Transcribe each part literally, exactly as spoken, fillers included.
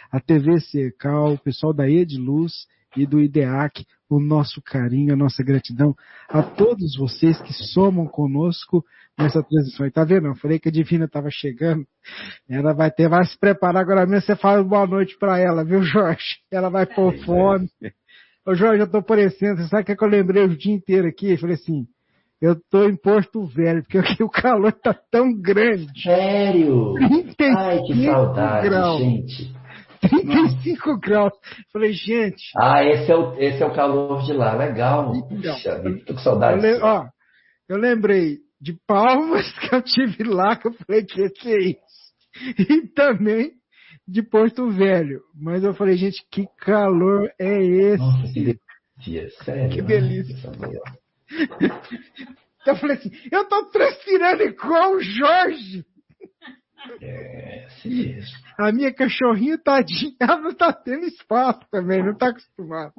a T V Cercal, o pessoal da Ediluz e do IDEAC, o nosso carinho, a nossa gratidão a todos vocês que somam conosco nessa transição. E tá vendo? Eu falei que a Divina estava chegando, ela vai ter, vai se preparar agora mesmo, você fala boa noite para ela, viu, Jorge? Ela vai pôr fome. Ô, Jorge, eu tô parecendo, você sabe o que, é que eu lembrei o dia inteiro aqui? Eu falei assim, eu tô em Porto Velho, porque aqui o calor tá tão grande. Sério? Ai, que saudade, graus. gente. trinta e cinco graus. Falei, gente... Ah, esse é o, esse é o calor de lá, legal. Então, Puxa, eu tô com saudade. Eu, le... Ó, eu lembrei de Palmas, que eu tive lá, que eu falei, que que é isso? E também de Porto Velho. Mas eu falei, gente, que calor é esse? Nossa, que delícia, sério. Que delícia. Ai, eu falei assim, eu tô transpirando igual o Jorge. É, assim mesmo. A minha cachorrinha, tadinha, ela não tá tendo espaço também, não tá acostumada.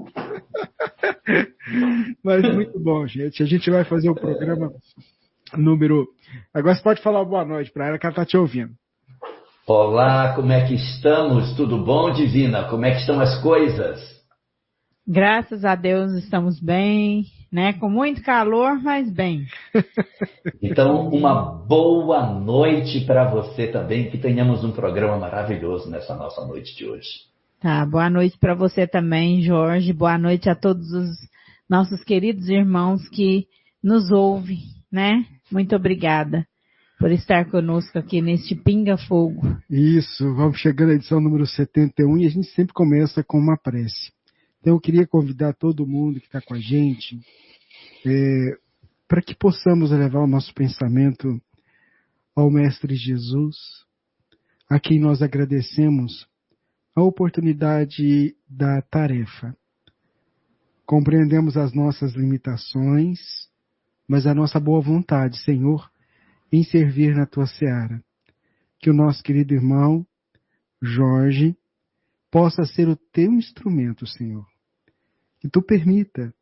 Mas muito bom, gente. A gente vai fazer o programa número... Agora você pode falar boa noite para ela, que ela tá te ouvindo. Olá, como é que estamos? Tudo bom, Divina? Como é que estão as coisas? Graças a Deus estamos bem, né? Com muito calor, mas bem. Então, uma boa noite para você também, que tenhamos um programa maravilhoso nessa nossa noite de hoje. Tá, boa noite para você também, Jorge. Boa noite a todos os nossos queridos irmãos que nos ouvem, né? Muito obrigada por estar conosco aqui neste Pinga Fogo. Isso, vamos chegando à edição número setenta e um e a gente sempre começa com uma prece. Então eu queria convidar todo mundo que está com a gente é, para que possamos elevar o nosso pensamento ao Mestre Jesus, a quem nós agradecemos a oportunidade da tarefa. Compreendemos as nossas limitações, mas a nossa boa vontade, Senhor, em servir na Tua seara. Que o nosso querido irmão Jorge possa ser o Teu instrumento, Senhor. Que Tu permita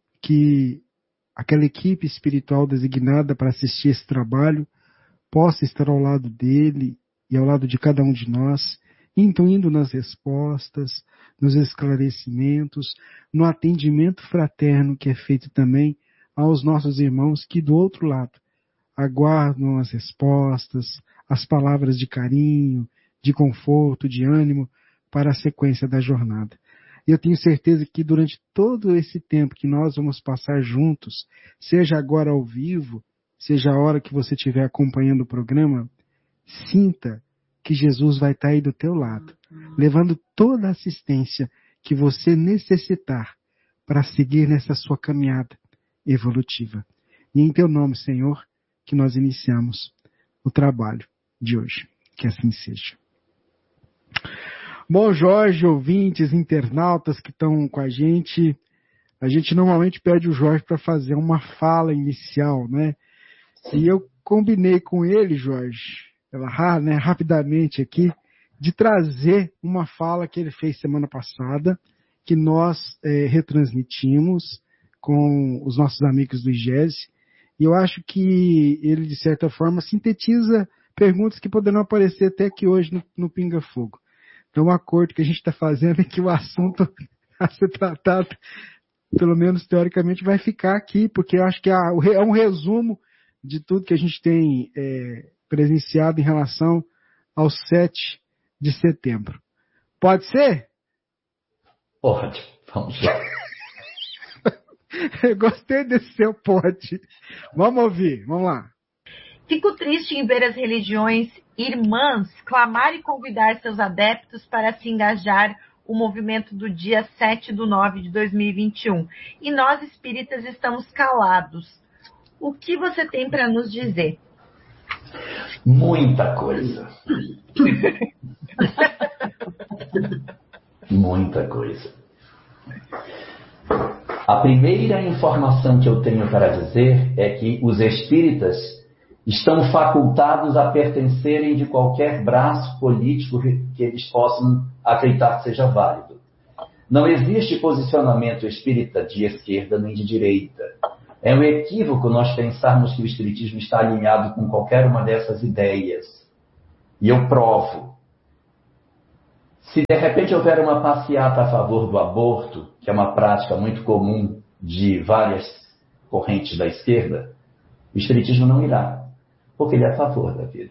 que aquela equipe espiritual designada para assistir esse trabalho possa estar ao lado dele e ao lado de cada um de nós, intuindo nas respostas, nos esclarecimentos, no atendimento fraterno que é feito também aos nossos irmãos que do outro lado aguardam as respostas, as palavras de carinho, de conforto, de ânimo para a sequência da jornada. E eu tenho certeza que durante todo esse tempo que nós vamos passar juntos, seja agora ao vivo, seja a hora que você estiver acompanhando o programa, sinta que Jesus vai estar aí do teu lado, levando toda a assistência que você necessitar para seguir nessa sua caminhada evolutiva. E em teu nome, Senhor, que nós iniciamos o trabalho de hoje. Que assim seja. Bom, Jorge, ouvintes, internautas que estão com a gente, a gente normalmente pede o Jorge para fazer uma fala inicial, né? E eu combinei com ele, Jorge, ela, né, rapidamente aqui, de trazer uma fala que ele fez semana passada, que nós é, retransmitimos com os nossos amigos do I G E S, e eu acho que ele, de certa forma, sintetiza perguntas que poderão aparecer até aqui hoje no, no Pinga Fogo. Então, o acordo que a gente está fazendo é que o assunto a ser tratado, pelo menos teoricamente, vai ficar aqui, porque eu acho que é um resumo de tudo que a gente tem é, presenciado em relação ao sete de setembro. Pode ser? Pode, vamos lá. Eu gostei desse seu pode. Vamos ouvir, vamos lá. Fico triste em ver as religiões irmãs clamar e convidar seus adeptos para se engajar o movimento do dia sete de nove de dois mil e vinte e um. E nós espíritas estamos calados. O que você tem para nos dizer? Muita coisa. Muita coisa. A primeira informação que eu tenho para dizer é que os espíritas estão facultados a pertencerem de qualquer braço político que eles possam acreditar que seja válido. Não existe posicionamento espírita de esquerda nem de direita. É um equívoco nós pensarmos que o espiritismo está alinhado com qualquer uma dessas ideias. E eu provo. Se de repente houver uma passeata a favor do aborto, que é uma prática muito comum de várias correntes da esquerda, o espiritismo não irá, porque ele é a favor da vida.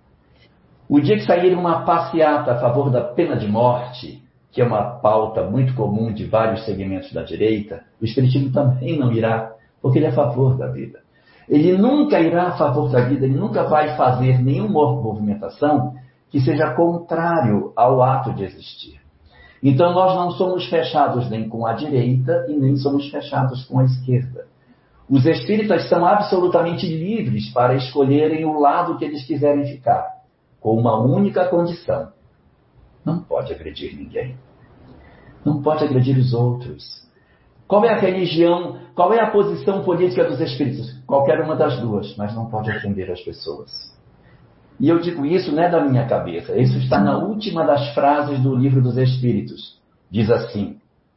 O dia que sair uma passeata a favor da pena de morte, que é uma pauta muito comum de vários segmentos da direita, o espiritismo também não irá, porque ele é a favor da vida. Ele nunca irá a favor da vida, ele nunca vai fazer nenhuma movimentação que seja contrário ao ato de existir. Então nós não somos fechados nem com a direita e nem somos fechados com a esquerda. Os espíritas são absolutamente livres para escolherem o lado que eles quiserem ficar, com uma única condição: não pode agredir ninguém. Não pode agredir os outros. Qual é a religião, qual é a posição política dos espíritos? Qualquer uma das duas, mas não pode ofender as pessoas. E eu digo isso não é da minha cabeça, isso está na última das frases do Livro dos Espíritos. Diz assim: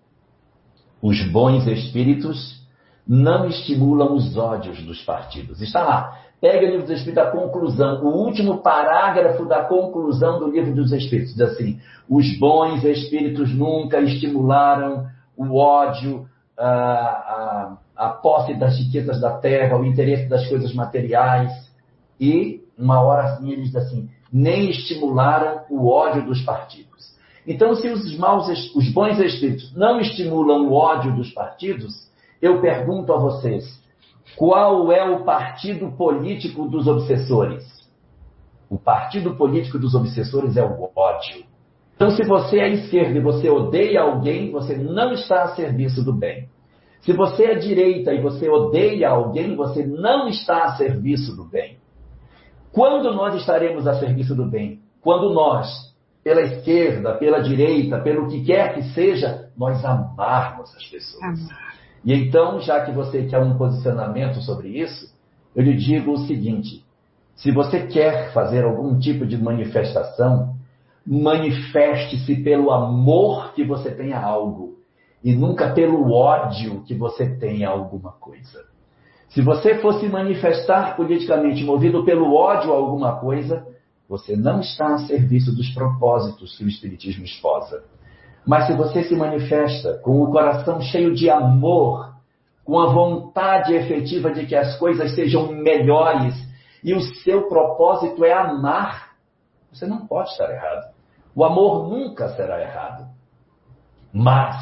os bons espíritos não estimulam os ódios dos partidos. Está lá. Pega o Livro dos Espíritos, a conclusão, o último parágrafo da conclusão do Livro dos Espíritos. Diz assim: os bons espíritos nunca estimularam o ódio, a, a, a posse das riquezas da terra, o interesse das coisas materiais. E, uma hora assim, ele diz assim: nem estimularam o ódio dos partidos. Então, se os, maus, os bons espíritos não estimulam o ódio dos partidos, eu pergunto a vocês: qual é o partido político dos obsessores? O partido político dos obsessores é o ódio. Então, se você é esquerda e você odeia alguém, você não está a serviço do bem. Se você é direita e você odeia alguém, você não está a serviço do bem. Quando nós estaremos a serviço do bem? Quando nós, pela esquerda, pela direita, pelo que quer que seja, nós amarmos as pessoas. Amar. E então, já que você quer um posicionamento sobre isso, eu lhe digo o seguinte: se você quer fazer algum tipo de manifestação, manifeste-se pelo amor que você tem a algo, e nunca pelo ódio que você tem a alguma coisa. Se você fosse manifestar politicamente movido pelo ódio a alguma coisa, você não está a serviço dos propósitos que o Espiritismo esposa. Mas se você se manifesta com o coração cheio de amor, com a vontade efetiva de que as coisas sejam melhores, e o seu propósito é amar, você não pode estar errado. O amor nunca será errado. Mas,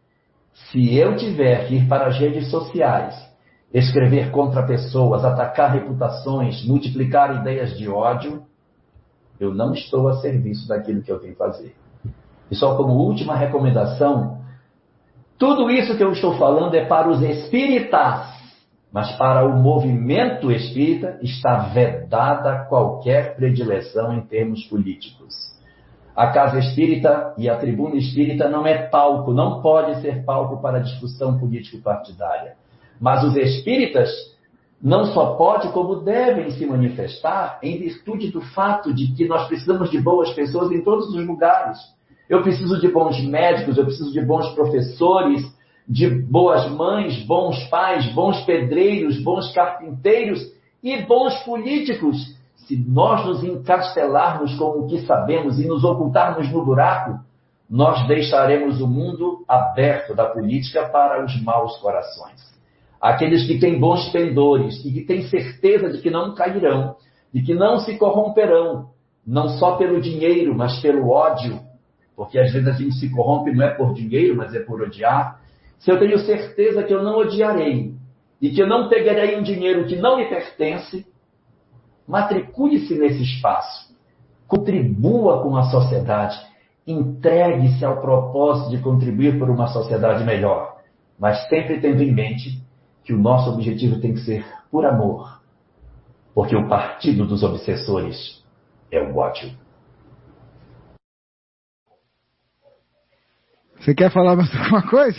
se eu tiver que ir para as redes sociais, escrever contra pessoas, atacar reputações, multiplicar ideias de ódio, eu não estou a serviço daquilo que eu tenho que fazer. E só como última recomendação, tudo isso que eu estou falando é para os espíritas, mas para o movimento espírita está vedada qualquer predileção em termos políticos. A Casa Espírita e a Tribuna Espírita não é palco, não pode ser palco para discussão político-partidária. Mas os espíritas não só podem, como devem se manifestar em virtude do fato de que nós precisamos de boas pessoas em todos os lugares. Eu preciso de bons médicos, eu preciso de bons professores, de boas mães, bons pais, bons pedreiros, bons carpinteiros e bons políticos. Se nós nos encastelarmos com o que sabemos e nos ocultarmos no buraco, nós deixaremos o mundo aberto da política para os maus corações. Aqueles que têm bons pendores e que têm certeza de que não cairão, de que não se corromperão, não só pelo dinheiro, mas pelo ódio, porque às vezes a gente se corrompe não é por dinheiro, mas é por odiar. Se eu tenho certeza que eu não odiarei e que eu não pegarei um dinheiro que não me pertence, matricule-se nesse espaço, contribua com a sociedade, entregue-se ao propósito de contribuir por uma sociedade melhor, mas sempre tendo em mente que o nosso objetivo tem que ser por amor, porque o partido dos obsessores é o ódio. Você quer falar mais alguma coisa?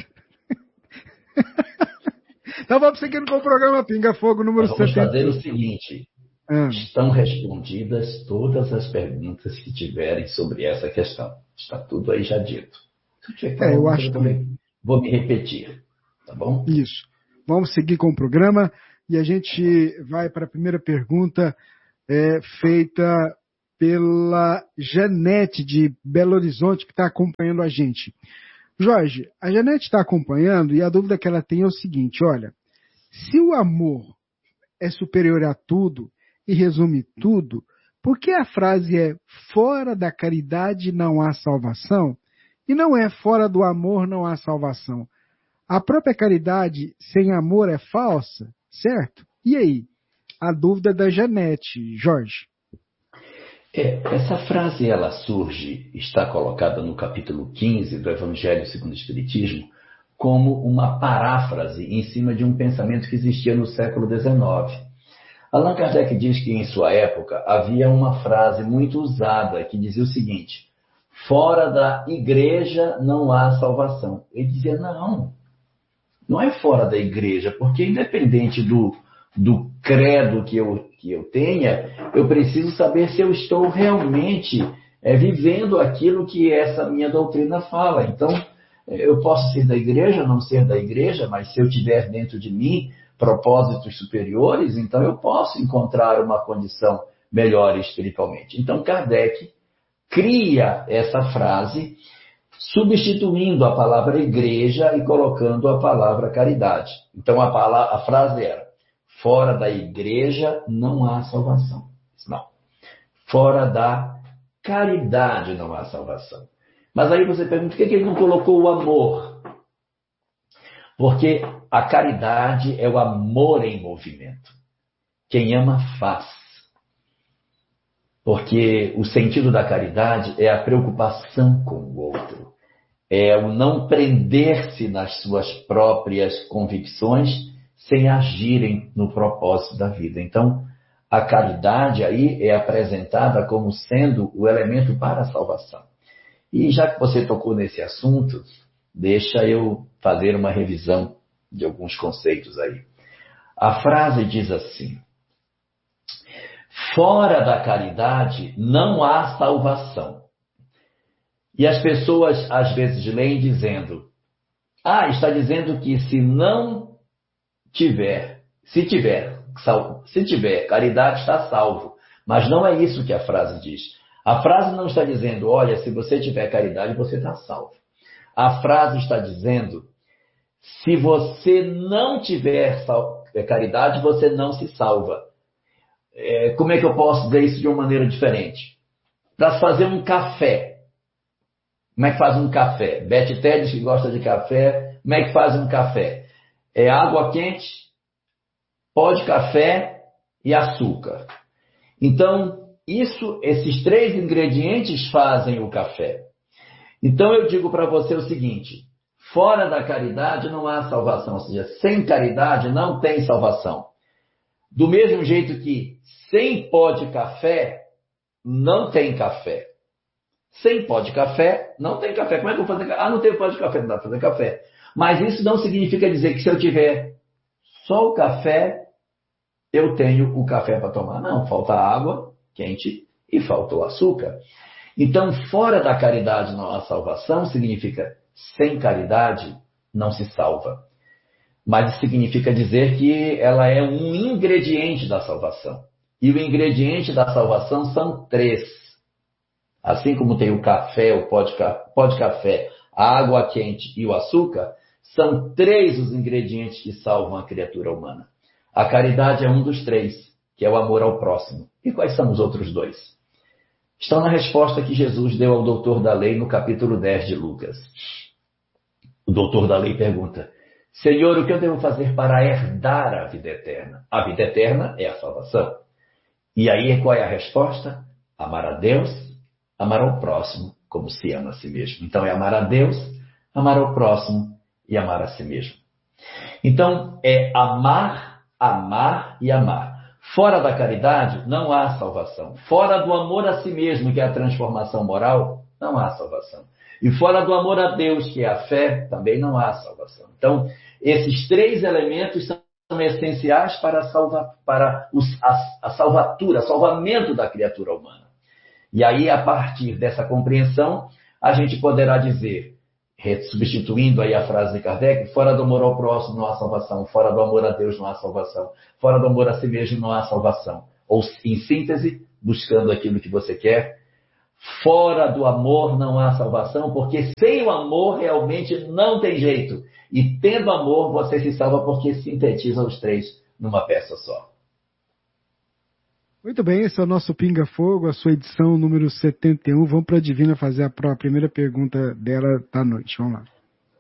Então vamos seguindo com o programa Pinga Fogo número Nós vamos setenta. fazer o seguinte. Ah. Estão respondidas todas as perguntas que tiverem sobre essa questão. Está tudo aí já dito. É, eu acho que vou me repetir, tá bom? Isso. Vamos seguir com o programa e a gente vai para a primeira pergunta é, feita pela Janete de Belo Horizonte, que está acompanhando a gente. Jorge, a Janete está acompanhando e a dúvida que ela tem é o seguinte, olha, se o amor é superior a tudo e resume tudo, por que a frase é fora da caridade não há salvação e não é fora do amor não há salvação? A própria caridade sem amor é falsa, certo? E aí? A dúvida da Janete, Jorge. É, essa frase, ela surge, está colocada no capítulo quinze do Evangelho segundo o Espiritismo, como uma paráfrase em cima de um pensamento que existia no século dezenove. Allan Kardec diz que, em sua época, havia uma frase muito usada que dizia o seguinte, fora da igreja não há salvação. Ele dizia, não, não é fora da igreja, porque independente do, do credo que eu, que eu tenha, eu preciso saber se eu estou realmente é, vivendo aquilo que essa minha doutrina fala. Então, eu posso ser da igreja, não ser da igreja, mas se eu tiver dentro de mim propósitos superiores, então eu posso encontrar uma condição melhor espiritualmente. Então, Kardec cria essa frase, substituindo a palavra igreja e colocando a palavra caridade. Então, a, palavra, a frase era, fora da igreja não há salvação. Não. Fora da caridade não há salvação. Mas aí você pergunta, por que ele não colocou o amor? Porque a caridade é o amor em movimento. Quem ama faz. Porque o sentido da caridade é a preocupação com o outro. É o não prender-se nas suas próprias convicções sem agirem no propósito da vida. Então, a caridade aí é apresentada como sendo o elemento para a salvação. E já que você tocou nesse assunto, deixa eu fazer uma revisão de alguns conceitos aí. A frase diz assim, fora da caridade não há salvação. E as pessoas às vezes leem dizendo, ah, está dizendo que se não tiver, se tiver, se tiver caridade está salvo. Mas não é isso que a frase diz. A frase não está dizendo, olha, se você tiver caridade, você está salvo. A frase está dizendo, se você não tiver caridade, você não se salva. É, como é que eu posso dizer isso de uma maneira diferente? Para fazer um café. Como é que faz um café? Beth Tedes, que gosta de café, como é que faz um café? É água quente, pó de café e açúcar. Então, isso, esses três ingredientes fazem o café. Então eu digo para você o seguinte, fora da caridade não há salvação, ou seja, sem caridade não tem salvação. Do mesmo jeito que sem pó de café não tem café. Sem pó de café não tem café. Como é que eu vou fazer café? Ah, não tem pó de café, não dá para fazer café. Mas isso não significa dizer que se eu tiver só o café, eu tenho o café para tomar. Não, falta água quente e falta o açúcar. Então, fora da caridade não há salvação, significa sem caridade não se salva. Mas significa dizer que ela é um ingrediente da salvação. E o ingrediente da salvação são três. Assim como tem o café, o pó de, pó de café, a água quente e o açúcar, são três os ingredientes que salvam a criatura humana. A caridade é um dos três, que é o amor ao próximo. E quais são os outros dois? Estão na resposta que Jesus deu ao doutor da lei no capítulo dez de Lucas. O doutor da lei pergunta, Senhor, o que eu devo fazer para herdar a vida eterna? A vida eterna é a salvação. E aí, qual é a resposta? Amar a Deus, amar ao próximo, como se ama a si mesmo. Então, é amar a Deus, amar ao próximo e amar a si mesmo. Então, é amar, amar e amar. Fora da caridade, não há salvação. Fora do amor a si mesmo, que é a transformação moral, não há salvação. E fora do amor a Deus, que é a fé, também não há salvação. Então, esses três elementos são essenciais para, a, salva, para os, a, a salvatura, salvamento da criatura humana. E aí, a partir dessa compreensão, a gente poderá dizer, substituindo aí a frase de Kardec, fora do amor ao próximo não há salvação, fora do amor a Deus não há salvação, fora do amor a si mesmo não há salvação. Ou, em síntese, buscando aquilo que você quer. Fora do amor não há salvação, porque sem o amor realmente não tem jeito. E tendo amor, você se salva porque sintetiza os três numa peça só. Muito bem, esse é o nosso Pinga Fogo, a sua edição número setenta e um. Vamos para a Divina fazer a, a primeira pergunta dela da noite. Vamos lá.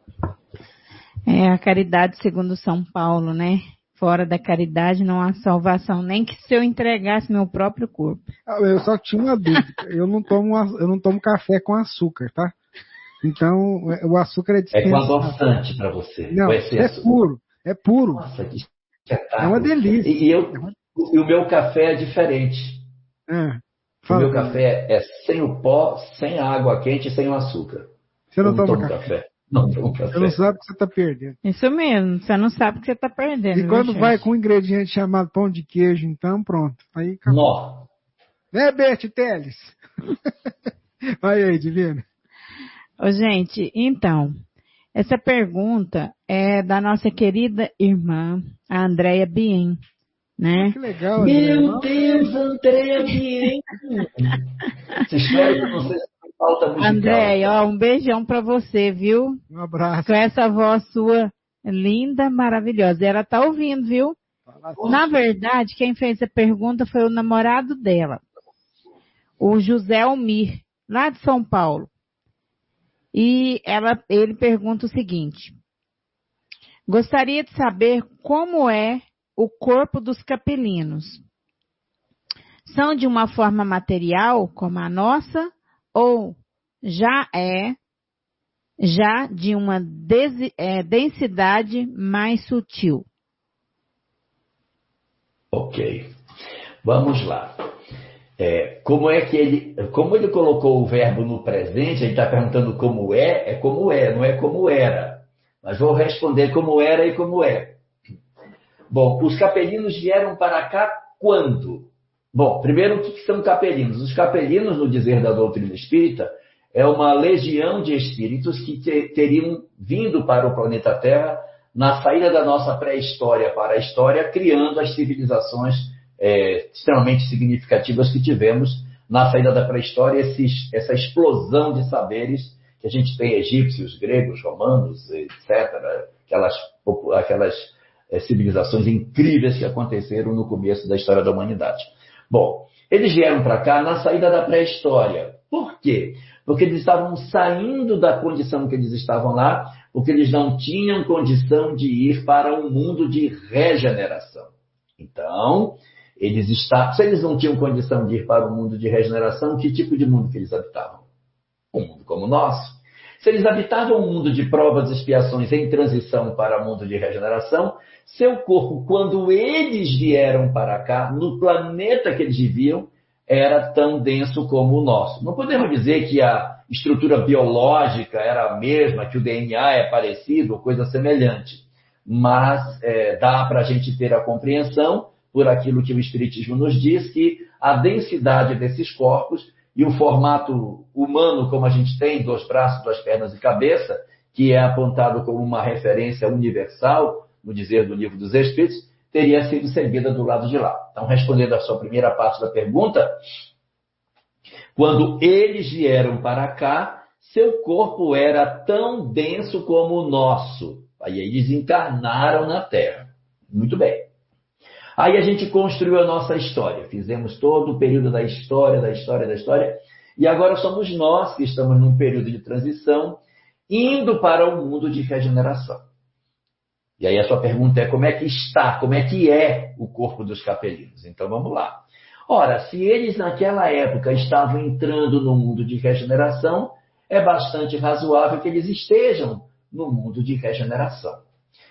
É a caridade segundo São Paulo, né? Fora da caridade não há salvação, nem que se eu entregasse meu próprio corpo. Eu só tinha uma dúvida. Eu não tomo, eu não tomo café com açúcar, tá? Então, o açúcar é dispensado. É com adoçante para você. Não, é puro. É puro. Nossa, que espetáculo. É uma delícia. E, e, eu, e o meu café é diferente. É, o meu café é sem o pó, sem a água quente e sem o açúcar. Você não, eu não toma tomo café? café. Não tomo café. Você não sabe o que você está perdendo. Isso mesmo, você não sabe o que você está perdendo. E quando vai com um ingrediente chamado pão de queijo, então pronto. Aí acabou. Nó. Né, Beth Teles? Vai aí, Divina. Ô, gente, então, essa pergunta é da nossa querida irmã, a Andréia Bien, né? Que legal, Andréia. Meu Deus, Andréia Bien. Você espera que não seja falta musical. Andréia, ó, um beijão pra você, viu? Um abraço. Com essa voz sua linda, maravilhosa. E ela tá ouvindo, viu? Na verdade, quem fez a pergunta foi o namorado dela, o José Almir, lá de São Paulo. E ela, ele pergunta o seguinte: gostaria de saber como é o corpo dos capelinos. São de uma forma material, como a nossa, ou já é, já de uma des, é, densidade mais sutil? Ok. Vamos lá. É, como é que ele, como ele colocou o verbo no presente, ele está perguntando como é, é como é, não é como era. Mas vou responder como era e como é. Bom, os capelinos vieram para cá quando? Bom, primeiro, o que são capelinos? Os capelinos, no dizer da doutrina espírita, é uma legião de espíritos que te, teriam vindo para o planeta Terra na saída da nossa pré-história para a história, criando as civilizações É, extremamente significativas que tivemos na saída da pré-história, esses, essa explosão de saberes que a gente tem, egípcios, gregos, romanos, etcétera, aquelas, aquelas é, civilizações incríveis que aconteceram no começo da história da humanidade. Bom, eles vieram para cá na saída da pré-história. Por quê? Porque eles estavam saindo da condição que eles estavam lá, porque eles não tinham condição de ir para um mundo de regeneração. Então, eles estavam, se eles não tinham condição de ir para o mundo de regeneração, que tipo de mundo que eles habitavam? Um mundo como o nosso. Se eles habitavam um mundo de provas e expiações em transição para o mundo de regeneração, seu corpo, quando eles vieram para cá, no planeta que eles viviam, era tão denso como o nosso. Não podemos dizer que a estrutura biológica era a mesma, que o D N A é parecido ou coisa semelhante, mas é, dá para a gente ter a compreensão por aquilo que o Espiritismo nos diz, que a densidade desses corpos e o formato humano, como a gente tem, dois braços, duas pernas e cabeça, que é apontado como uma referência universal, no dizer do Livro dos Espíritos, teria sido servida do lado de lá. Então, respondendo à sua primeira parte da pergunta, quando eles vieram para cá, seu corpo era tão denso como o nosso. Aí eles encarnaram na Terra. Muito bem. Aí a gente construiu a nossa história, fizemos todo o período da história, da história, da história, e agora somos nós que estamos num período de transição, indo para o mundo de regeneração. E aí a sua pergunta é como é que está, como é que é o corpo dos capelinos? Então vamos lá. Ora, se eles naquela época estavam entrando no mundo de regeneração, é bastante razoável que eles estejam no mundo de regeneração.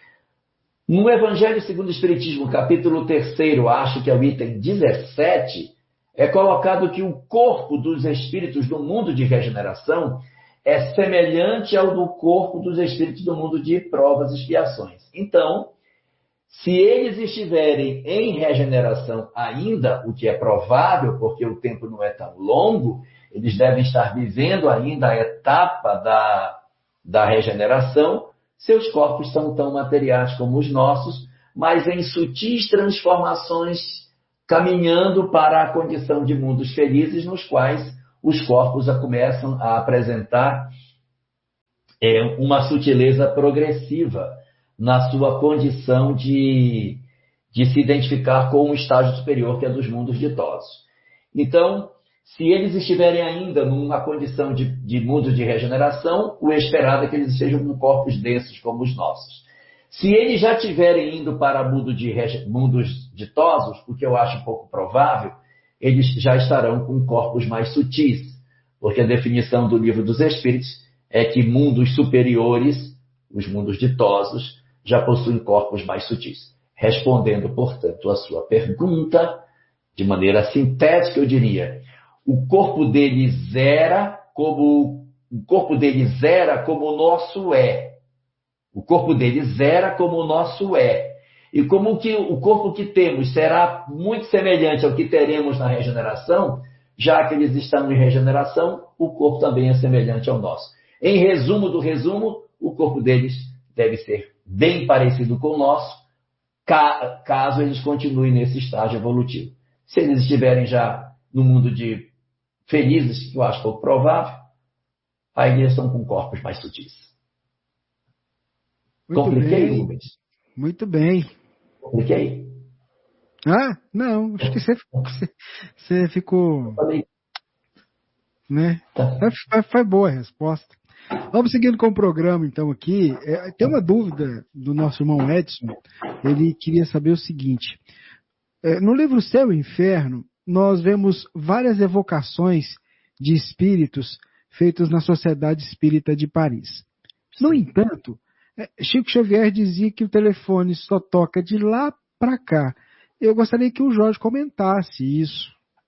No Evangelho segundo o Espiritismo, capítulo terceiro, acho que é o item dezessete, é colocado que o corpo dos espíritos do mundo de regeneração é semelhante ao do corpo dos espíritos do mundo de provas e expiações. Então, se eles estiverem em regeneração ainda, o que é provável, porque o tempo não é tão longo, eles devem estar vivendo ainda a etapa da, da regeneração. Seus corpos são tão materiais como os nossos, mas em sutis transformações caminhando para a condição de mundos felizes, nos quais os corpos já começam a apresentar é, uma sutileza progressiva na sua condição de, de se identificar com um estágio superior, que é dos mundos ditosos. Então, se eles estiverem ainda numa condição de, de mundo de regeneração, o esperado é que eles estejam com corpos densos como os nossos. Se eles já estiverem indo para mundo de, mundos ditosos, o que eu acho um pouco provável, eles já estarão com corpos mais sutis, porque a definição do Livro dos Espíritos é que mundos superiores, os mundos ditosos, já possuem corpos mais sutis. Respondendo, portanto, a sua pergunta, de maneira sintética, eu diria, o corpo deles era como o corpo deles era como o nosso é. O corpo deles era como o nosso é. E como que o corpo que temos será muito semelhante ao que teremos na regeneração, já que eles estão em regeneração, o corpo também é semelhante ao nosso. Em resumo do resumo, o corpo deles deve ser bem parecido com o nosso, caso eles continuem nesse estágio evolutivo. Se eles estiverem já no mundo de felizes, que eu acho pouco provável, aí eles estão com corpos mais sutis. Muito Compliquei, bem. Rubens? Muito bem. Compliquei? Ah, não, acho que você, você, você ficou... Falei. Né? Tá. Foi, foi boa a resposta. Vamos seguindo com o programa, então, aqui. É, tem uma dúvida do nosso irmão Edson. Ele queria saber o seguinte. É, no livro Céu e Inferno, nós vemos várias evocações de espíritos feitos na Sociedade Espírita de Paris. No entanto, Chico Xavier dizia que o telefone só toca de lá para cá. Eu gostaria que o Jorge comentasse isso.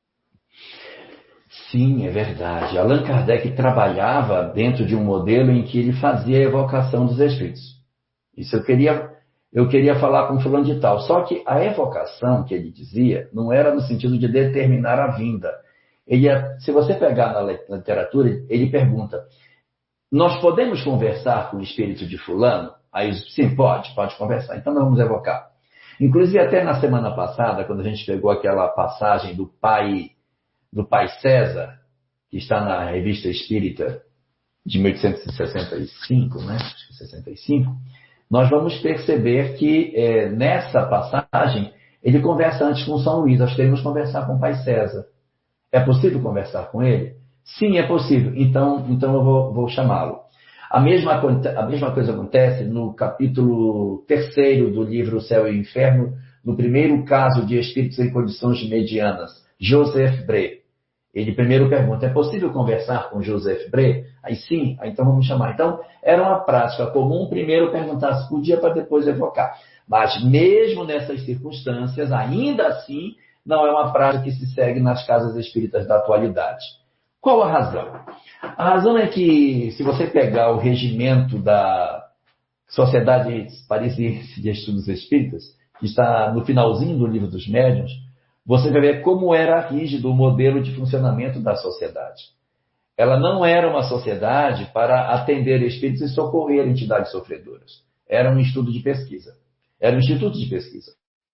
Sim, é verdade. Allan Kardec trabalhava dentro de um modelo em que ele fazia a evocação dos espíritos. Isso eu queria, eu queria falar com fulano de tal. Só que a evocação que ele dizia não era no sentido de determinar a vinda. Ele, se você pegar na literatura, ele pergunta: nós podemos conversar com o espírito de fulano? Aí, sim, pode, pode conversar. Então, nós vamos evocar. Inclusive, até na semana passada, quando a gente pegou aquela passagem do pai, do pai César, que está na Revista Espírita de mil oitocentos e sessenta e cinco, né? sessenta e cinco, nós vamos perceber que é, nessa passagem, ele conversa antes com São Luís. Nós queremos conversar com o pai César. É possível conversar com ele? Sim, é possível. Então, então eu vou, vou chamá-lo. A mesma, a mesma coisa acontece no capítulo terceiro do livro Céu e Inferno, no primeiro caso de espíritos em condições medianas, Joseph Bré. Ele primeiro pergunta: é possível conversar com Joseph Bré? Aí sim, aí então vamos chamar. Então, era uma prática comum primeiro perguntar se podia para depois evocar. Mas mesmo nessas circunstâncias, ainda assim, não é uma prática que se segue nas casas espíritas da atualidade. Qual a razão? A razão é que, se você pegar o regimento da Sociedade Parisiense de Estudos Espíritas, que está no finalzinho do Livro dos Médiuns, você vai ver como era rígido o modelo de funcionamento da sociedade. Ela não era uma sociedade para atender espíritos e socorrer entidades sofredoras. Era um estudo de pesquisa. Era um instituto de pesquisa.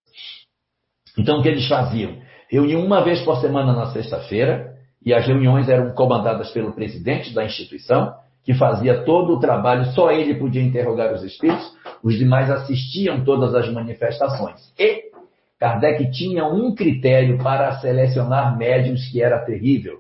Então, o que eles faziam? Reuniam uma vez por semana na sexta-feira, e as reuniões eram comandadas pelo presidente da instituição, que fazia todo o trabalho, só ele podia interrogar os espíritos, os demais assistiam todas as manifestações. E Kardec tinha um critério para selecionar médiuns que era terrível.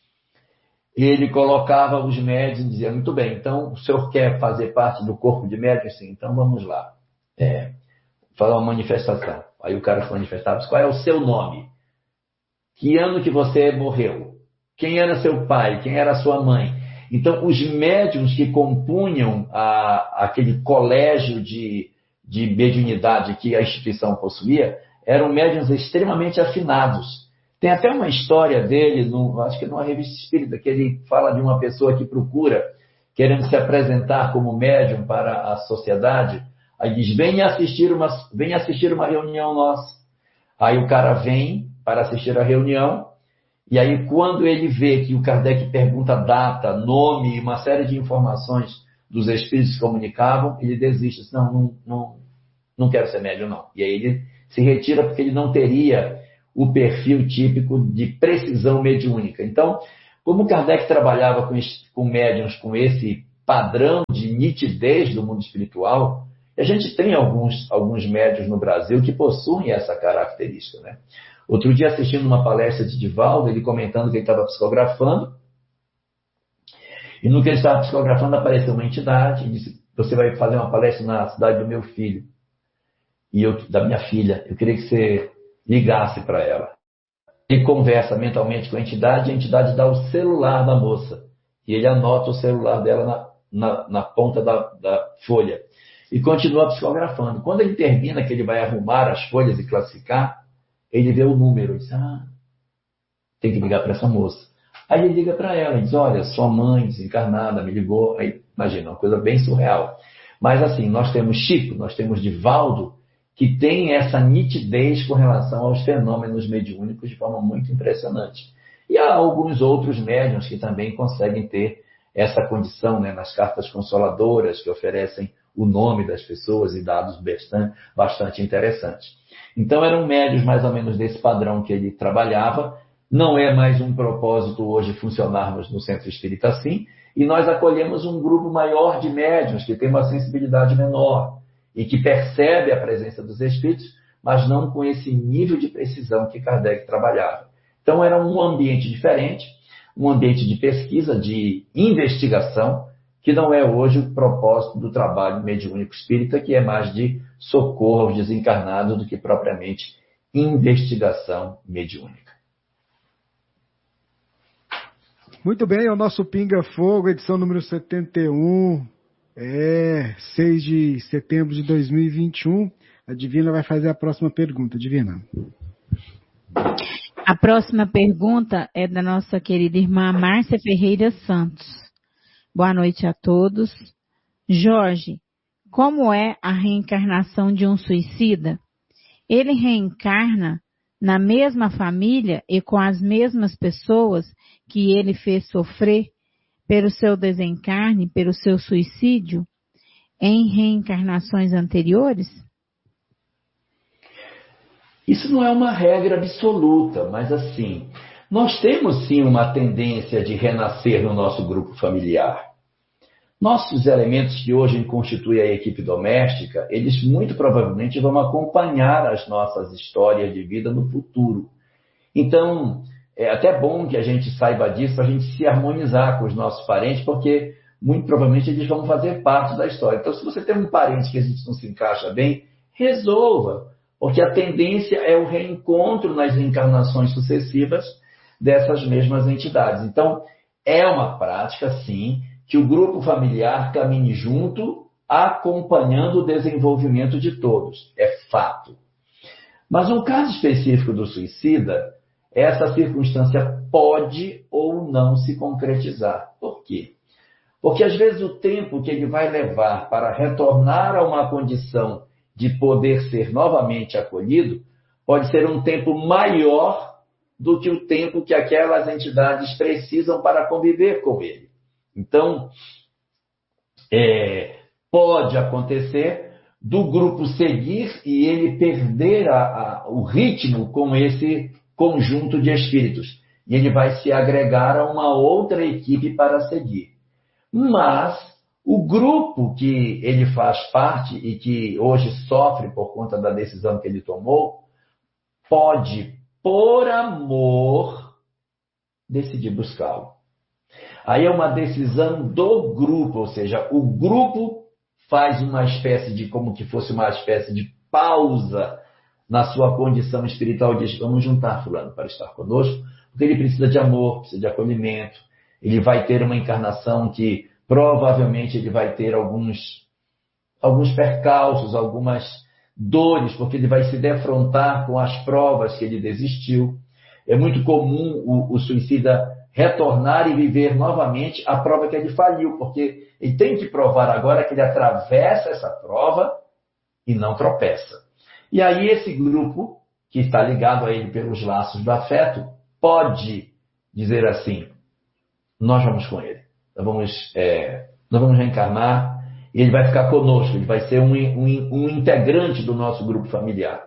Ele colocava os médiuns e dizia: muito bem, então o senhor quer fazer parte do corpo de médiuns? Sim, então vamos lá. É, falar uma manifestação. Aí o cara se manifestava: qual é o seu nome? Que ano que você morreu? Quem era seu pai? Quem era sua mãe? Então, os médiuns que compunham a, aquele colégio de, de mediunidade que a instituição possuía eram médiuns extremamente afinados. Tem até uma história dele, no, acho que numa revista espírita, que ele fala de uma pessoa que procura, querendo se apresentar como médium para a sociedade. Aí diz: venha assistir uma, venha assistir uma reunião nossa. Aí o cara vem para assistir a reunião. E aí, quando ele vê que o Kardec pergunta data, nome e uma série de informações dos espíritos que comunicavam, ele desiste. Diz: não, não, não, não quero ser médium, não. E aí ele se retira porque ele não teria o perfil típico de precisão mediúnica. Então, como Kardec trabalhava com, com médiuns com esse padrão de nitidez do mundo espiritual, a gente tem alguns, alguns médiuns no Brasil que possuem essa característica, né? Outro dia, assistindo uma palestra de Divaldo, ele comentando que ele estava psicografando, e no que ele estava psicografando apareceu uma entidade e disse: você vai fazer uma palestra na cidade do meu filho, e eu, da minha filha, eu queria que você ligasse para ela. Ele conversa mentalmente com a entidade, e a entidade dá o celular da moça, e ele anota o celular dela na, na, na ponta da, da folha, e continua psicografando. Quando ele termina, que ele vai arrumar as folhas e classificar, ele vê o número, e diz: ah, tem que ligar para essa moça. Aí ele liga para ela e diz: olha, sua mãe desencarnada me ligou. Aí, imagina, uma coisa bem surreal. Mas assim, nós temos Chico, nós temos Divaldo, que tem essa nitidez com relação aos fenômenos mediúnicos de forma muito impressionante. E há alguns outros médiuns que também conseguem ter essa condição, né, nas cartas consoladoras, que oferecem o nome das pessoas e dados bastante, bastante interessantes. Então eram médiuns mais ou menos desse padrão que ele trabalhava. Não é mais um propósito hoje funcionarmos no Centro Espírita assim, e nós acolhemos um grupo maior de médiuns que tem uma sensibilidade menor e que percebe a presença dos espíritos, mas não com esse nível de precisão que Kardec trabalhava. Então era um ambiente diferente, um ambiente de pesquisa, de investigação, que não é hoje o propósito do trabalho mediúnico espírita, que é mais de socorro aos desencarnados do que propriamente investigação mediúnica. Muito bem, é o nosso Pinga Fogo, edição número setenta e um, é seis de setembro de dois mil e vinte e um. A Divina vai fazer a próxima pergunta. Divina. A próxima pergunta é da nossa querida irmã Márcia Ferreira Santos. Boa noite a todos. Jorge, como é a reencarnação de um suicida? Ele reencarna na mesma família e com as mesmas pessoas que ele fez sofrer pelo seu desencarne, pelo seu suicídio, em reencarnações anteriores? Isso não é uma regra absoluta, mas assim, nós temos sim uma tendência de renascer no nosso grupo familiar. Nossos elementos que hoje constituem a equipe doméstica, eles muito provavelmente vão acompanhar as nossas histórias de vida no futuro. Então, é até bom que a gente saiba disso, para a gente se harmonizar com os nossos parentes, porque muito provavelmente eles vão fazer parte da história. Então, se você tem um parente que a gente não se encaixa bem, resolva, porque a tendência é o reencontro nas reencarnações sucessivas dessas mesmas entidades. Então, é uma prática, sim, que o grupo familiar caminhe junto, acompanhando o desenvolvimento de todos. É fato. Mas no caso específico do suicida, essa circunstância pode ou não se concretizar. Por quê? Porque às vezes o tempo que ele vai levar para retornar a uma condição de poder ser novamente acolhido pode ser um tempo maior do que o tempo que aquelas entidades precisam para conviver com ele. Então, é, pode acontecer do grupo seguir e ele perder a, a, o ritmo com esse conjunto de espíritos. E ele vai se agregar a uma outra equipe para seguir. Mas o grupo que ele faz parte e que hoje sofre por conta da decisão que ele tomou, pode, por amor, decidir buscá-lo. Aí é uma decisão do grupo, ou seja, o grupo faz uma espécie de, como que fosse uma espécie de pausa na sua condição espiritual, diz: vamos juntar fulano para estar conosco, porque ele precisa de amor, precisa de acolhimento, ele vai ter uma encarnação que provavelmente ele vai ter alguns, alguns percalços, algumas dores, porque ele vai se defrontar com as provas que ele desistiu. É muito comum o, o suicida retornar e viver novamente a prova que ele faliu, porque ele tem que provar agora que ele atravessa essa prova e não tropeça. E aí esse grupo, que está ligado a ele pelos laços do afeto, pode dizer assim: nós vamos com ele, nós vamos, é, nós vamos reencarnar, e ele vai ficar conosco, ele vai ser um, um, um integrante do nosso grupo familiar.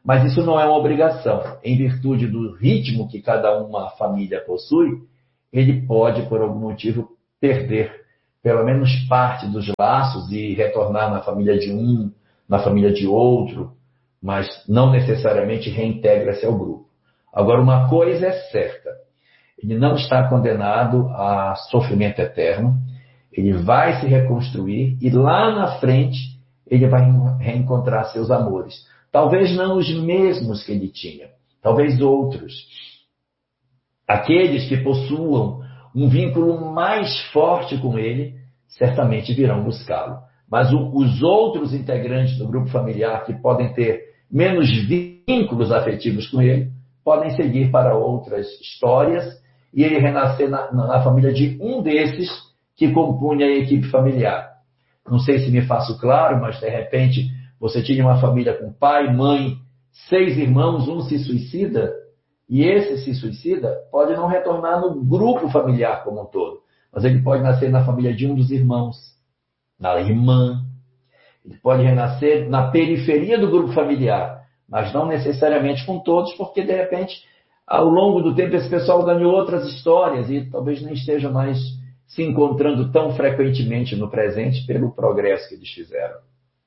Mas isso não é uma obrigação. Em virtude do ritmo que cada uma família possui, ele pode, por algum motivo, perder pelo menos parte dos laços e retornar na família de um, na família de outro, mas não necessariamente reintegra-se ao grupo. Agora, uma coisa é certa, ele não está condenado a sofrimento eterno, ele vai se reconstruir e lá na frente ele vai reencontrar seus amores. Talvez não os mesmos que ele tinha, talvez outros. Aqueles que possuam um vínculo mais forte com ele, certamente virão buscá-lo. Mas o, os outros integrantes do grupo familiar que podem ter menos vínculos afetivos com ele, podem seguir para outras histórias e ele renascer na, na família de um desses que compunha a equipe familiar. Não sei se me faço claro, mas de repente você tinha uma família com pai, mãe, seis irmãos, um se suicida, e esse se suicida pode não retornar no grupo familiar como um todo, mas ele pode nascer na família de um dos irmãos, na irmã. Ele pode renascer na periferia do grupo familiar, mas não necessariamente com todos, porque de repente, ao longo do tempo, esse pessoal ganhou outras histórias e talvez nem esteja mais se encontrando tão frequentemente no presente pelo progresso que eles fizeram.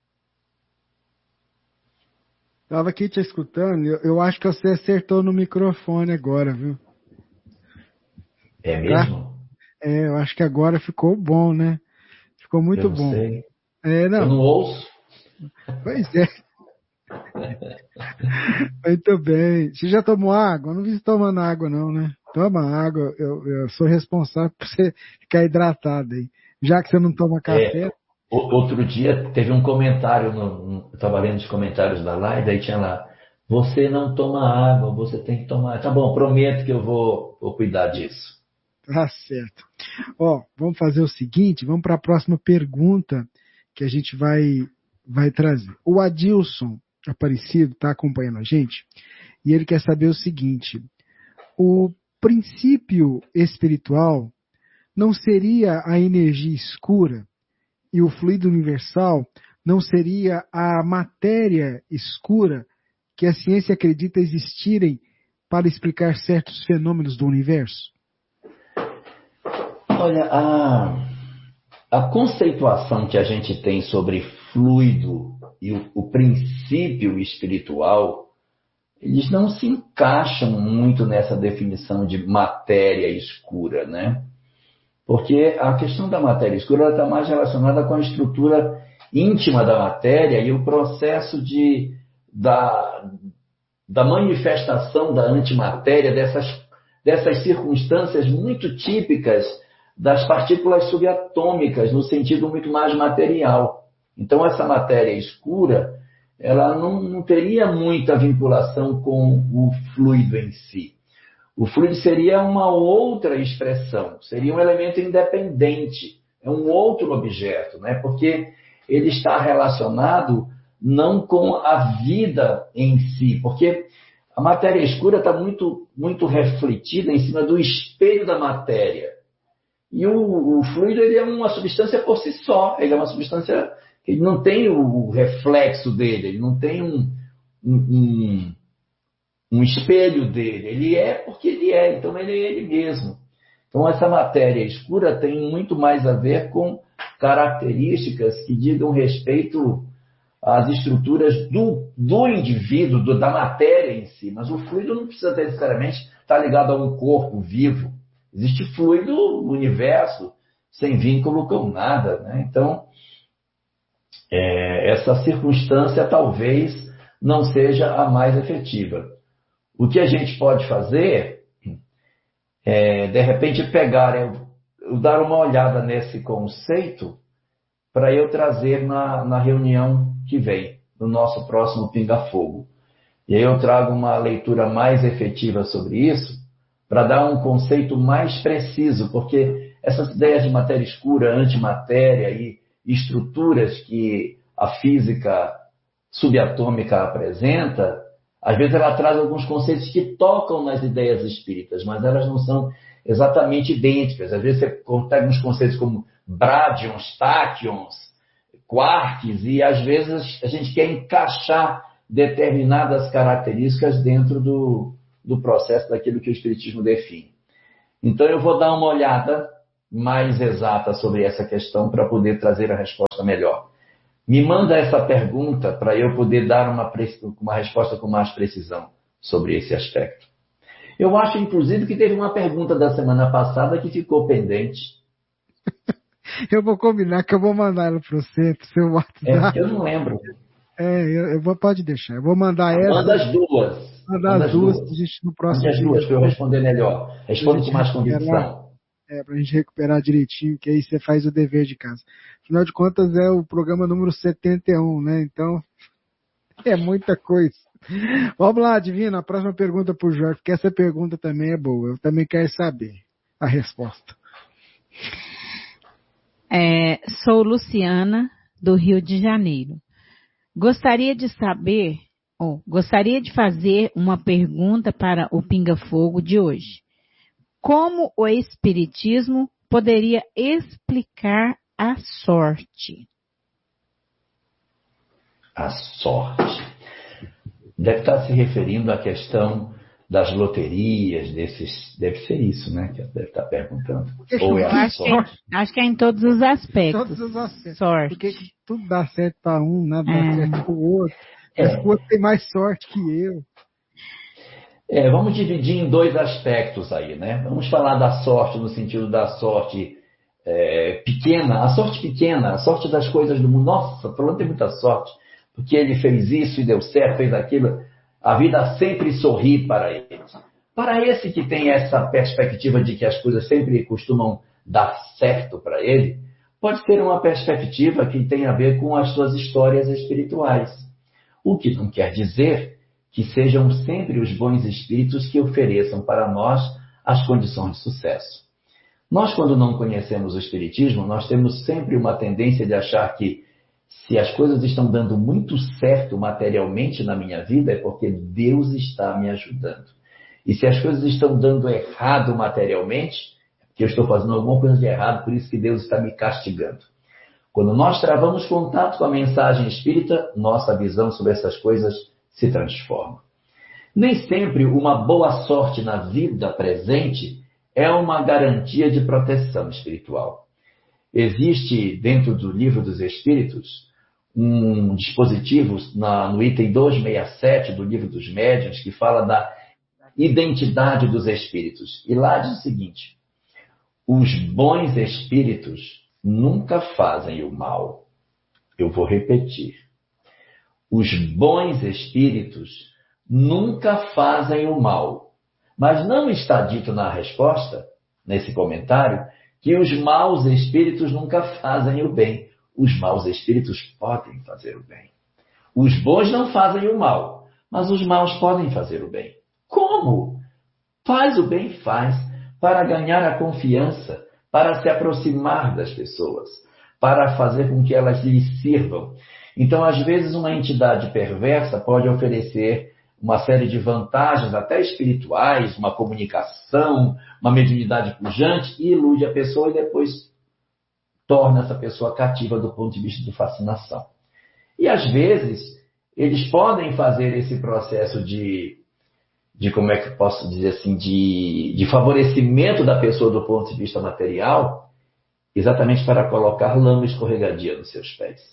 Estava aqui te escutando, eu, eu acho que você acertou no microfone agora, viu? É mesmo? Tá? É, eu acho que agora ficou bom, né? Ficou muito eu não bom. Sei. É, não. Eu não ouço. Pois é. Muito bem. Você já tomou água? Eu não vi você tomando água, não, né? Toma água. Eu, eu sou responsável por você ficar hidratado aí. Já que você não toma café. É, outro dia teve um comentário, no, no, eu estava lendo os comentários da live, aí tinha lá, você não toma água, você tem que tomar. Tá bom, prometo que eu vou, vou cuidar disso. Tá certo. Ó, vamos fazer o seguinte, vamos para a próxima pergunta que a gente vai, vai trazer. O Adilson Aparecido está acompanhando a gente e ele quer saber o seguinte: o princípio espiritual não seria a energia escura e o fluido universal não seria a matéria escura que a ciência acredita existirem para explicar certos fenômenos do universo? Olha, a, a conceituação que a gente tem sobre fluido e o, o princípio espiritual, eles não se encaixam muito nessa definição de matéria escura, né? Porque a questão da matéria escura está mais relacionada com a estrutura íntima da matéria e o processo de, da, da manifestação da antimatéria, dessas, dessas circunstâncias muito típicas das partículas subatômicas, no sentido muito mais material. Então, essa matéria escura, ela não, não teria muita vinculação com o fluido em si. O fluido seria uma outra expressão, seria um elemento independente, é um outro objeto, né? Porque ele está relacionado não com a vida em si, porque a matéria escura está muito, muito refletida em cima do espelho da matéria. E o, o fluido ele é uma substância por si só, ele é uma substância que ele não tem o reflexo dele, ele não tem um, um, um, um espelho dele, ele é porque ele é, então ele é ele mesmo. Então essa matéria escura tem muito mais a ver com características que digam respeito às estruturas do, do indivíduo, do, da matéria em si, mas o fluido não precisa necessariamente estar ligado a um corpo vivo. Existe fluido no universo, sem vínculo com nada, né? Então, é, essa circunstância talvez não seja a mais efetiva. O que a gente pode fazer é, de repente, pegar, eu, eu dar uma olhada nesse conceito para eu trazer na, na reunião que vem, no nosso próximo Pinga Fogo. E aí eu trago uma leitura mais efetiva sobre isso, para dar um conceito mais preciso, porque essas ideias de matéria escura, antimatéria e estruturas que a física subatômica apresenta, às vezes ela traz alguns conceitos que tocam nas ideias espíritas, mas elas não são exatamente idênticas. Às vezes você pega uns conceitos como brádions, táquions, quarks, e às vezes a gente quer encaixar determinadas características dentro do, do processo daquilo que o Espiritismo define. Então, eu vou dar uma olhada mais exata sobre essa questão para poder trazer a resposta melhor. Me manda essa pergunta para eu poder dar uma, uma resposta com mais precisão sobre esse aspecto. Eu acho, inclusive, que teve uma pergunta da semana passada que ficou pendente. Eu vou combinar que eu vou mandar ela para você, para o seu WhatsApp. É, eu não lembro. É, eu, eu vou, pode deixar. Eu vou mandar essa. Manda as duas. Mandar Manda as duas, duas. Gente, no próximo Manda as duas para eu responder melhor. Respondo com mais convicção. É, para a gente recuperar direitinho, que aí você faz o dever de casa. Afinal de contas, é o programa número setenta e um, né? Então, é muita coisa. Vamos lá, Divina, a próxima pergunta para o Jorge, porque essa pergunta também é boa. Eu também quero saber a resposta. É, sou Luciana, do Rio de Janeiro. Gostaria de saber, ou gostaria de fazer uma pergunta para o Pinga Fogo de hoje. Como o Espiritismo poderia explicar a sorte? A sorte. Deve estar se referindo à questão das loterias, desses. Deve ser isso, né? Que deve estar perguntando. Ou é a acho, sorte? Que é, acho que é em todos os aspectos. Todos os aspectos. Sorte. Porque tudo dá certo para um, nada é. dá certo para o outro. É. Mas o outro tem mais sorte que eu. É, vamos dividir em dois aspectos aí, né? Vamos falar da sorte no sentido da sorte é, pequena, a sorte pequena, a sorte das coisas do mundo. Nossa, fulano tem muita sorte, porque ele fez isso e deu certo, fez aquilo. A vida sempre sorri para ele. Para esse que tem essa perspectiva de que as coisas sempre costumam dar certo para ele, pode ser uma perspectiva que tem a ver com as suas histórias espirituais. O que não quer dizer que sejam sempre os bons espíritos que ofereçam para nós as condições de sucesso. Nós, quando não conhecemos o Espiritismo, nós temos sempre uma tendência de achar que se as coisas estão dando muito certo materialmente na minha vida, é porque Deus está me ajudando. E se as coisas estão dando errado materialmente, é porque eu estou fazendo alguma coisa de errado, por isso que Deus está me castigando. Quando nós travamos contato com a mensagem espírita, nossa visão sobre essas coisas se transforma. Nem sempre uma boa sorte na vida presente é uma garantia de proteção espiritual. Existe, dentro do Livro dos Espíritos, um dispositivo na, no item duzentos e sessenta e sete do Livro dos Médiuns que fala da identidade dos espíritos. E lá diz o seguinte: os bons espíritos nunca fazem o mal. Eu vou repetir. Os bons espíritos nunca fazem o mal. Mas não está dito na resposta, nesse comentário, que os maus espíritos nunca fazem o bem. Os maus espíritos podem fazer o bem. Os bons não fazem o mal, mas os maus podem fazer o bem. Como? Faz o bem, faz, para ganhar a confiança, para se aproximar das pessoas, para fazer com que elas lhe sirvam. Então, às vezes, uma entidade perversa pode oferecer uma série de vantagens, até espirituais, uma comunicação, uma mediunidade pujante, e ilude a pessoa e depois torna essa pessoa cativa do ponto de vista de fascinação. E, às vezes, eles podem fazer esse processo de, de como é que eu posso dizer assim, de, de favorecimento da pessoa do ponto de vista material, exatamente para colocar lama escorregadia nos seus pés.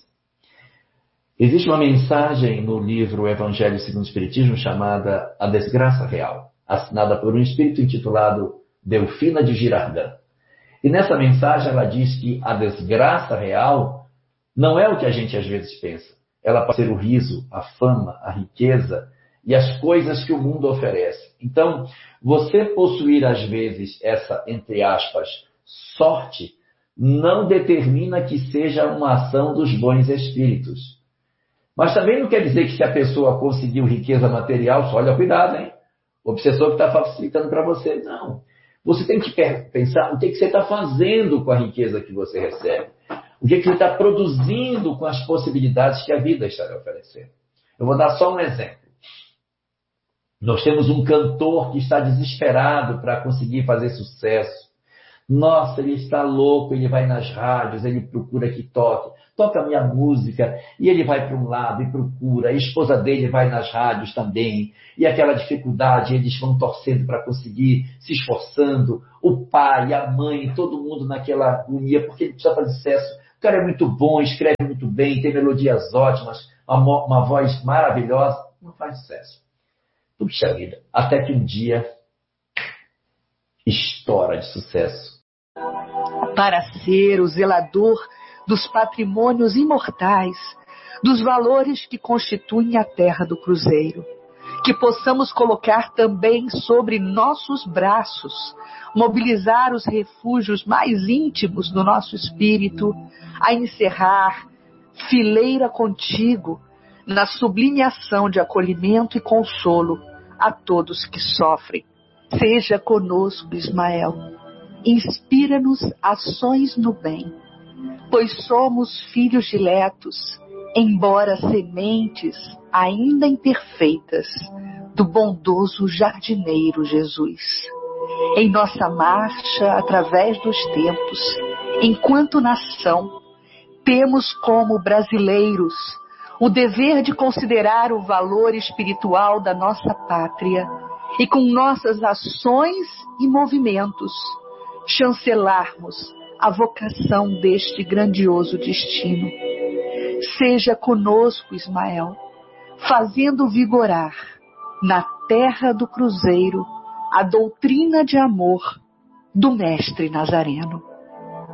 Existe uma mensagem no livro Evangelho segundo o Espiritismo chamada A Desgraça Real, assinada por um espírito intitulado Delfina de Girardin. E nessa mensagem ela diz que a desgraça real não é o que a gente às vezes pensa. Ela pode ser o riso, a fama, a riqueza e as coisas que o mundo oferece. Então, você possuir às vezes essa, entre aspas, sorte, não determina que seja uma ação dos bons espíritos. Mas também não quer dizer que se a pessoa conseguiu riqueza material, só olha, cuidado, hein? O obsessor que está facilitando para você. Não. Você tem que pensar o que, que você está fazendo com a riqueza que você recebe. O que, que você está produzindo com as possibilidades que a vida está lhe oferecendo. Eu vou dar só um exemplo. Nós temos um cantor que está desesperado para conseguir fazer sucesso. Nossa, ele está louco, ele vai nas rádios, ele procura que toque, toca a minha música, e ele vai para um lado e procura, a esposa dele vai nas rádios também, e aquela dificuldade, eles vão torcendo para conseguir, se esforçando, o pai, a mãe, todo mundo naquela agonia, porque ele precisa fazer sucesso. O cara é muito bom, escreve muito bem, tem melodias ótimas, uma, uma voz maravilhosa, não faz sucesso. Puxa vida, até que um dia estoura de sucesso. Para ser o zelador dos patrimônios imortais, dos valores que constituem a terra do Cruzeiro, que possamos colocar também sobre nossos braços, mobilizar os refúgios mais íntimos do nosso espírito, a encerrar fileira contigo na sublime ação de acolhimento e consolo a todos que sofrem. Seja conosco, Ismael. Inspira-nos ações no bem, pois somos filhos diletos, embora sementes ainda imperfeitas, do bondoso jardineiro Jesus. Em nossa marcha através dos tempos, enquanto nação, temos como brasileiros o dever de considerar o valor espiritual da nossa pátria e com nossas ações e movimentos chancelarmos a vocação deste grandioso destino. Seja conosco, Ismael, fazendo vigorar na terra do Cruzeiro a doutrina de amor do Mestre Nazareno.